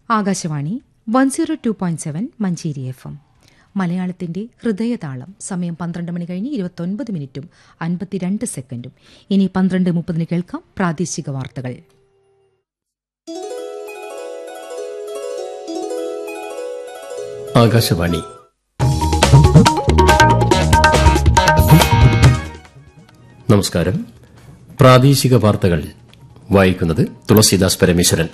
Akashvani 102.7 Manjeri FM. മലയാളത്തിന്റെ ഹൃദയതാളം. സമയം 12 മണി കഴിഞ്ഞ് 29 മിനിറ്റും 52 സെക്കൻഡും. ഇനി 12:30 കേൾക്കാം പ്രാദേശിക വാർത്തകൾ. ആകാശവാണി. നമസ്കാരം. പ്രാദേശിക വാർത്തകൾ വായിക്കുന്നത് തുളസീദാസ് പരമേശ്വരൻ.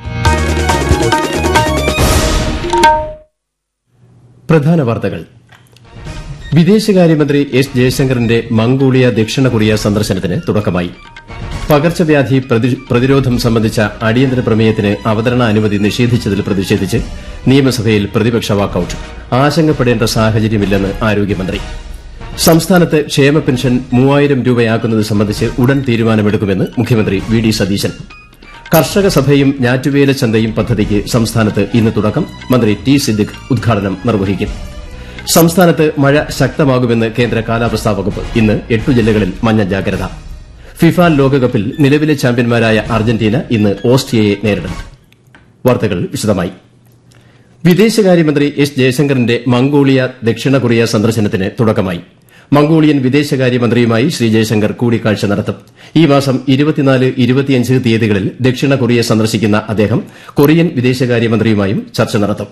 പ്രധാന വാർത്തകൾ. വിദേശകാര്യമന്ത്രി എസ് ജയശങ്കറിന്റെ മംഗോളിയ ദക്ഷിണ കൊറിയ സന്ദർശനത്തിന് തുടക്കമായി. പകർച്ചവ്യാധി പ്രതിരോധം സംബന്ധിച്ച അടിയന്തര പ്രമേയത്തിന് അവതരണാനുമതി നിഷേധിച്ചതിൽ പ്രതിഷേധിച്ച് നിയമസഭയിൽ പ്രതിപക്ഷ വാക്കൌട്ട്. ആശങ്കപ്പെടേണ്ട സാഹചര്യമില്ലെന്ന് ആരോഗ്യമന്ത്രി. സംസ്ഥാനത്ത് ക്ഷേമ പെൻഷൻ 3000 രൂപയാക്കുന്നത് സംബന്ധിച്ച് ഉടൻ തീരുമാനമെടുക്കുമെന്ന് മുഖ്യമന്ത്രി വി ഡി സതീശൻ. കർഷക സഭയും ഞാറ്റുവേല ചന്തയും പദ്ധതിക്ക് സംസ്ഥാനത്ത് ഇന്ന് തുടക്കം. മന്ത്രി ടി സിദ്ദിഖ് ഉദ്ഘാടനം നിർവഹിക്കും. സംസ്ഥാനത്ത് മഴ ശക്തമാകുമെന്ന് കേന്ദ്ര കാലാവസ്ഥാ വകുപ്പ്. ഇന്ന് 8 ജില്ലകളിൽ മഞ്ഞ ജാഗ്രത. ഫിഫ ലോകകപ്പിൽ നിലവിലെ ചാമ്പ്യന്മാരായ അർജന്റീന ഇന്ന് ഓസ്ട്രിയയെ നേരിടും. വാർത്തകൾ വിശദമായി. വിദേശകാര്യമന്ത്രി എസ് ജയശങ്കറിന്റെ മംഗോളിയ ദക്ഷിണ കൊറിയ സന്ദർശനത്തിന് തുടക്കമായി. മംഗോളിയൻ വിദേശകാര്യമന്ത്രിയുമായി ശ്രീ ജയശങ്കർ കൂടിക്കാഴ്ച നടത്തും. ഈ മാസം 24, 25 തീയതികളിൽ ദക്ഷിണ കൊറിയ സന്ദർശിക്കുന്ന അദ്ദേഹം കൊറിയൻ വിദേശകാര്യമന്ത്രിയുമായും ചർച്ച നടത്തും.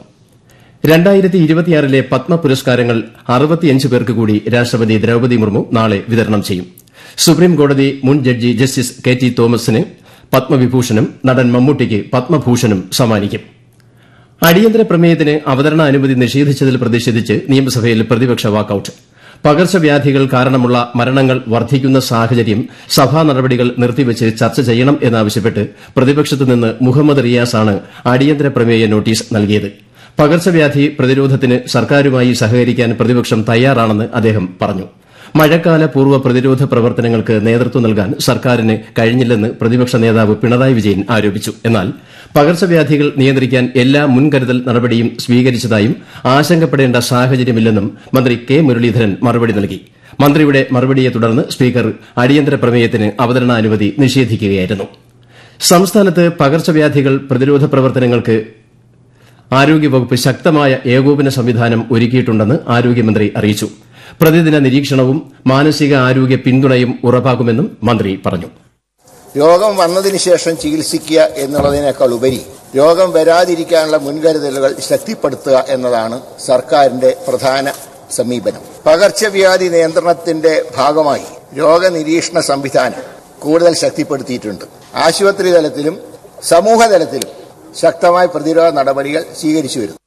2026 പത്മ പുരസ്കാരങ്ങൾ 65 പേർക്ക് കൂടി രാഷ്ട്രപതി ദ്രൌപദി മുർമു നാളെ വിതരണം ചെയ്യും. സുപ്രീംകോടതി മുൻ ജഡ്ജി ജസ്റ്റിസ് കെ ടി തോമസിന് പത്മവിഭൂഷണും നടൻ മമ്മൂട്ടിക്ക് പത്മഭൂഷണും സമ്മാനിക്കും. അടിയന്തര പ്രമേയത്തിന് അവതരണാനുമതി നിഷേധിച്ചതിൽ പ്രതിഷേധിച്ച് നിയമസഭയിൽ പ്രതിപക്ഷ വാക്കൌട്ട്. പകർച്ചവ്യാധികൾ കാരണമുള്ള മരണങ്ങൾ വർദ്ധിക്കുന്ന സാഹചര്യം സഭാ നടപടികൾ നിർത്തിവച്ച് ചർച്ച ചെയ്യണം എന്നാവശ്യപ്പെട്ട് പ്രതിപക്ഷത്തുനിന്ന് മുഹമ്മദ് റിയാസാണ് അടിയന്തര പ്രമേയ നോട്ടീസ് നൽകിയത്. പകർച്ചവ്യാധി പ്രതിരോധത്തിന് സർക്കാരുമായി സഹകരിക്കാൻ പ്രതിപക്ഷം തയ്യാറാണെന്ന് അദ്ദേഹം പറഞ്ഞു. മഴക്കാല പൂർവ്വ പ്രതിരോധ പ്രവർത്തനങ്ങൾക്ക് നേതൃത്വം നൽകാൻ സർക്കാരിന് കഴിഞ്ഞില്ലെന്ന് പ്രതിപക്ഷ നേതാവ് പിണറായി വിജയൻ ആരോപിച്ചു. എന്നാൽ പകർച്ചവ്യാധികൾ നിയന്ത്രിക്കാൻ എല്ലാ മുൻകരുതൽ നടപടിയും സ്വീകരിച്ചതായും ആശങ്കപ്പെടേണ്ട സാഹചര്യമില്ലെന്നും മന്ത്രി കെ മുരളീധരൻ മറുപടി നൽകി. മന്ത്രിയുടെ മറുപടിയെ തുടർന്ന് സ്പീക്കർ അടിയന്തര പ്രമേയത്തിന് അവതരണാനുമതി നിഷേധിക്കുകയായിരുന്നു. സംസ്ഥാനത്ത് പകർച്ചവ്യാധികൾ പ്രതിരോധ പ്രവർത്തനങ്ങൾക്ക് ആരോഗ്യവകുപ്പ് ശക്തമായ ഏകോപന സംവിധാനം ഒരുക്കിയിട്ടുണ്ടെന്ന് ആരോഗ്യമന്ത്രി അറിയിച്ചു. പ്രതിദിന നിരീക്ഷണവും മാനസിക ആരോഗ്യ പിന്തുണയും ഉറപ്പാക്കുമെന്നും മന്ത്രി പറഞ്ഞു. രോഗം വന്നതിന് ശേഷം ചികിത്സിക്കുക എന്നുള്ളതിനേക്കാൾ ഉപരി രോഗം വരാതിരിക്കാനുള്ള മുൻകരുതലുകൾ ശക്തിപ്പെടുത്തുക എന്നതാണ് സർക്കാരിന്റെ പ്രധാന സമീപനം. പകർച്ചവ്യാധി നിയന്ത്രണത്തിന്റെ ഭാഗമായി രോഗനിരീക്ഷണ സംവിധാനം കൂടുതൽ ശക്തിപ്പെടുത്തിയിട്ടുണ്ട്. ആശുപത്രി തലത്തിലും സമൂഹതലത്തിലും ശക്തമായ പ്രതിരോധ നടപടികൾ സ്വീകരിച്ചു വരുന്നു.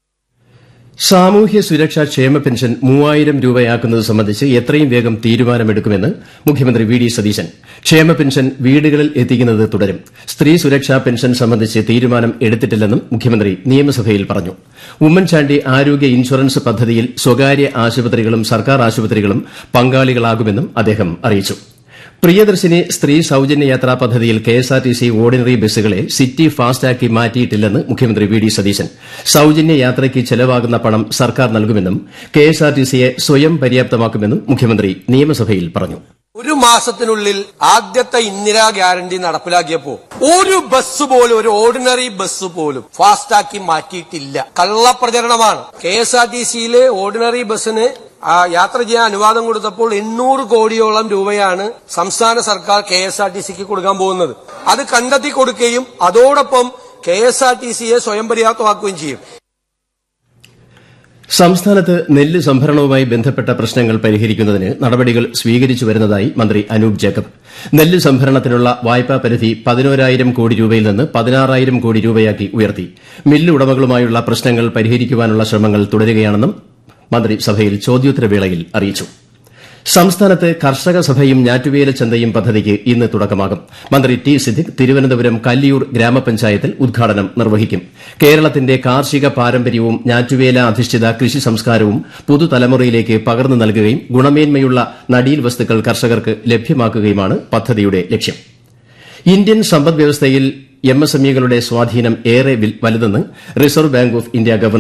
സാമൂഹ്യ സുരക്ഷാ ക്ഷേമ പെൻഷൻ 3000 രൂപയാക്കുന്നത് സംബന്ധിച്ച് എത്രയും വേഗം തീരുമാനമെടുക്കുമെന്ന് മുഖ്യമന്ത്രി വി ഡി സതീശൻ. ക്ഷേമ പെൻഷൻ വീടുകളിൽ എത്തിക്കുന്നത് തുടരും. സ്ത്രീ സുരക്ഷാ പെൻഷൻ സംബന്ധിച്ച് തീരുമാനം എടുത്തിട്ടില്ലെന്നും മുഖ്യമന്ത്രി നിയമസഭയിൽ പറഞ്ഞു. ഉമ്മൻചാണ്ടി ആരോഗ്യ ഇൻഷുറൻസ് പദ്ധതിയിൽ സ്വകാര്യ ആശുപത്രികളും സർക്കാർ ആശുപത്രികളും പങ്കാളികളാകുമെന്നും അദ്ദേഹം അറിയിച്ചു. പ്രിയദർശിനി സ്ത്രീ സൌജന്യ യാത്രാ പദ്ധതിയിൽ കെഎസ്ആർടിസി ഓർഡിനറി ബസ്സുകളെ സിറ്റി ഫാസ്റ്റാക്കി മാറ്റിയിട്ടില്ലെന്ന് മുഖ്യമന്ത്രി വി ഡി സതീശൻ. സൌജന്യ യാത്രയ്ക്ക് ചെലവാകുന്ന പണം സർക്കാർ നൽകുമെന്നും കെഎസ്ആർടിസിയെ സ്വയം പര്യാപ്തമാക്കുമെന്നും മുഖ്യമന്ത്രി നിയമസഭയിൽ പറഞ്ഞു. ഒരു മാസത്തിനുള്ളിൽ ആദ്യത്തെ ഇന്ദിരാ ഗ്യാരണ്ടി നടപ്പിലാക്കിയപ്പോ ഒരു ബസ് പോലും, ഒരു ഓർഡിനറി ബസ് പോലും ഫാസ്റ്റാക്കി മാറ്റിയിട്ടില്ല. കള്ളപ്രചരണമാണ്. കെഎസ്ആർടിസിയിലെ ഓർഡിനറി ബസ്സിന് യാത്ര ചെയ്യാൻ അനുവാദം കൊടുത്തപ്പോൾ 800 കോടിയോളം രൂപയാണ് സംസ്ഥാന സർക്കാർ കെഎസ്ആർടിസിക്ക് കൊടുക്കാൻ പോകുന്നത്. അത് കണ്ടെത്തി കൊടുക്കുകയും അതോടൊപ്പം കെഎസ്ആർടിസിയെ സ്വയം പര്യാപ്തമാക്കുകയും ചെയ്യും. സംസ്ഥാനത്ത് നെല്ല് സംഭരണവുമായി ബന്ധപ്പെട്ട പ്രശ്നങ്ങൾ പരിഹരിക്കുന്നതിന് നടപടികൾ സ്വീകരിച്ചു വരുന്നതായി മന്ത്രി അനൂപ് ജേക്കബ്. നെല്ല് സംഭരണത്തിനുള്ള വായ്പാ പരിധി 11,000 കോടി രൂപയിൽ നിന്ന് 16,000 കോടി രൂപയാക്കി ഉയർത്തി. മില്ല് ഉടമകളുമായുള്ള പ്രശ്നങ്ങൾ പരിഹരിക്കാനുള്ള ശ്രമങ്ങൾ തുടരുകയാണെന്നും മന്ത്രി സഭയിൽ ചോദ്യോത്തരവേളയിൽ അറിയിച്ചു. സംസ്ഥാനത്ത് കർഷക സഭയും ഞാറ്റുവേല ചന്തയും പദ്ധതിക്ക് ഇന്ന് തുടക്കമാകും. മന്ത്രി ടി സിദ്ദിഖ് തിരുവനന്തപുരം കല്ലിയൂർ ഗ്രാമപഞ്ചായത്തിൽ ഉദ്ഘാടനം നിർവഹിക്കും. കേരളത്തിന്റെ കാർഷിക പാരമ്പര്യവും ഞാറ്റുവേല അധിഷ്ഠിത കൃഷി സംസ്കാരവും പുതുതലമുറയിലേക്ക് പകർന്നു നൽകുകയും ഗുണമേന്മയുള്ള നടീൽ വസ്തുക്കൾ കർഷകർക്ക് ലഭ്യമാക്കുകയുമാണ് പദ്ധതിയുടെ ലക്ഷ്യം. ഇന്ത്യൻ സമ്പദ്വ്യവസ്ഥയിൽ എംഎസ്എംഇകളുടെ സ്വാധീനം ഏറെ വലുതെന്ന് reserve bank of India governor